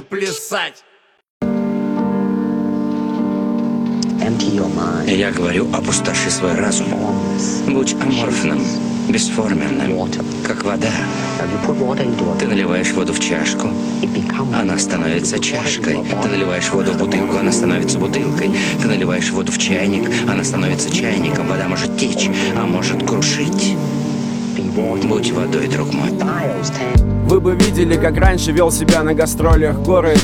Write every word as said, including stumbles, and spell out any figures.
плясать. Я говорю, опустоши свой разум. Будь аморфным, бесформенным, как вода. Ты наливаешь воду в чашку, она становится чашкой. Ты наливаешь воду в бутылку, она становится бутылкой. Ты наливаешь воду в чайник, она становится чайником. Вода может течь, а может крушить. Будь водой, друг мой. Вы бы видели, как раньше вел себя на гастролях горы.